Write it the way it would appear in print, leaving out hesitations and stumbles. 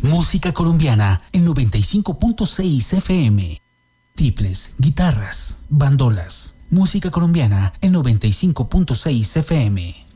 Música colombiana en 95.6 FM. Tiples, guitarras, bandolas. Música colombiana en 95.6 FM.